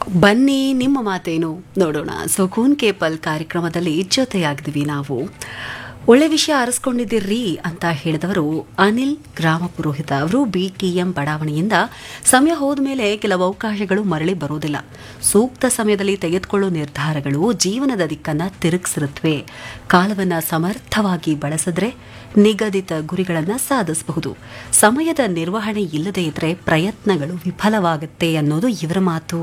ಬನ್ನಿ ನಿಮ್ಮ ಮಾತೇನು ನೋಡೋಣ. ಸುಕೂನ್ ಕೇಪಲ್ ಕಾರ್ಯಕ್ರಮದಲ್ಲಿ ಜೊತೆಯಾಗಿದ್ವಿ ನಾವು. ಒಳ್ಳೆ ವಿಷಯ ಆರಿಸ್ಕೊಂಡಿದ್ದೀರ್ರಿ ಅಂತ ಹೇಳಿದವರು ಅನಿಲ್ ಗ್ರಾಮ ಪುರೋಹಿತ ಅವರು. BTM ಬಡಾವಣೆಯಿಂದ ಸಮಯ ಹೋದ ಮೇಲೆ ಕೆಲವು ಅವಕಾಶಗಳು ಮರಳಿ ಬರೋದಿಲ್ಲ. ಸೂಕ್ತ ಸಮಯದಲ್ಲಿ ತೆಗೆದುಕೊಳ್ಳೋ ನಿರ್ಧಾರಗಳು ಜೀವನದ ದಿಕ್ಕನ್ನು ತಿರುಗಿಸಿರುತ್ತವೆ. ಕಾಲವನ್ನು ಸಮರ್ಥವಾಗಿ ಬಳಸಿದ್ರೆ ನಿಗದಿತ ಗುರಿಗಳನ್ನು ಸಾಧಿಸಬಹುದು. ಸಮಯದ ನಿರ್ವಹಣೆ ಇಲ್ಲದೇ ಇದ್ರೆ ಪ್ರಯತ್ನಗಳು ವಿಫಲವಾಗುತ್ತೆ ಅನ್ನೋದು ಇವರ ಮಾತು.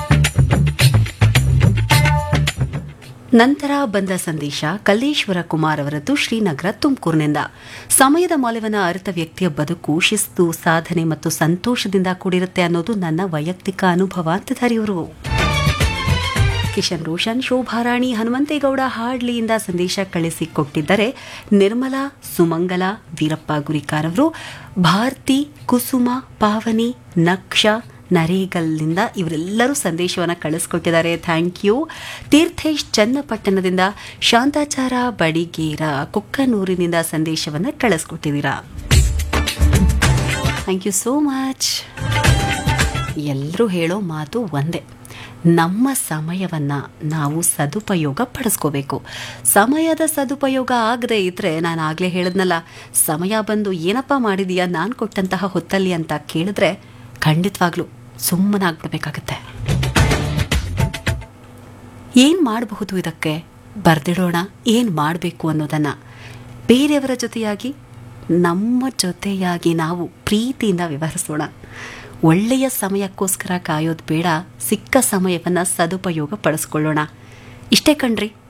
ನಂತರ ಬಂದ ಸಂದೇಶ ಕಲ್ಲೇಶ್ವರ ಕುಮಾರ್ ಅವರದ್ದು, ಶ್ರೀನಗರ, ತುಮಕೂರಿನಿಂದ. ಸಮಯದ ಮೌಲ್ಯವನ್ನು ಅರಿತ ವ್ಯಕ್ತಿಯ ಬದುಕು ಶಿಸ್ತು, ಸಾಧನೆ ಮತ್ತು ಸಂತೋಷದಿಂದ ಕೂಡಿರುತ್ತೆ ಅನ್ನೋದು ನನ್ನ ವೈಯಕ್ತಿಕ ಅನುಭವ ಅಂತಿದ್ದಾರೆ ಇವರು. ಕಿಶನ್ ರೋಷನ್, ಶೋಭಾರಾಣಿ, ಹನುಮಂತೇಗೌಡ ಹಾಡ್ಲಿಯಿಂದ ಸಂದೇಶ ಕಳಿಸಿಕೊಟ್ಟಿದ್ದರೆ. ನಿರ್ಮಲಾ, ಸುಮಂಗಲ, ವೀರಪ್ಪ ಗುರಿಕಾರ್ ಅವರು, ಭಾರತಿ, ಕುಸುಮ, ಪಾವನಿ, ನಕ್ಷ, ನರೇಗಲ್ನಿಂದ ಇವರೆಲ್ಲರೂ ಸಂದೇಶವನ್ನು ಕಳಿಸ್ಕೊಟ್ಟಿದ್ದಾರೆ. Thank you. ತೀರ್ಥೇಶ್ ಚನ್ನಪಟ್ಟಣದಿಂದ, ಶಾಂತಾಚಾರ ಬಡಿಗೇರ, ಕುಕ್ಕನೂರಿನಿಂದ ಸಂದೇಶವನ್ನು ಕಳಿಸ್ಕೊಟ್ಟಿದ್ದೀರಾ. Thank you so much. ಎಲ್ಲರೂ ಹೇಳೋ ಮಾತು ಒಂದೇ, ನಮ್ಮ ಸಮಯವನ್ನು ನಾವು ಸದುಪಯೋಗ ಪಡಿಸ್ಕೋಬೇಕು. ಸಮಯದ ಸದುಪಯೋಗ ಆಗದೆ ಇದ್ರೆ, ನಾನು ಆಗಲೇ ಹೇಳಿದ್ನಲ್ಲ, ಸಮಯ ಬಂದು ಏನಪ್ಪ ಮಾಡಿದೀಯಾ ನಾನು ಕೊಟ್ಟಂತಹ ಹೊತ್ತಲ್ಲಿ ಅಂತ ಕೇಳಿದ್ರೆ ಖಂಡಿತವಾಗ್ಲೂ ಸುಮ್ಮನಾಗ್ಬಿಡ್ಬೇಕಾಗತ್ತೆ. ಏನು ಮಾಡಬಹುದು ಇದಕ್ಕೆ ಬರ್ದಿಡೋಣ, ಏನು ಮಾಡಬೇಕು ಅನ್ನೋದನ್ನು. ಬೇರೆಯವರ ಜೊತೆಯಾಗಿ ನಮ್ಮ ಜೊತೆಯಾಗಿ ನಾವು ಪ್ರೀತಿಯಿಂದ ವ್ಯವಹರಿಸೋಣ. ಒಳ್ಳೆಯ ಸಮಯಕ್ಕೋಸ್ಕರ ಕಾಯೋದು ಬೇಡ, ಸಿಕ್ಕ ಸಮಯವನ್ನು ಸದುಪಯೋಗ ಪಡಿಸ್ಕೊಳ್ಳೋಣ. ಇಷ್ಟೇ ಕಣ್ರಿ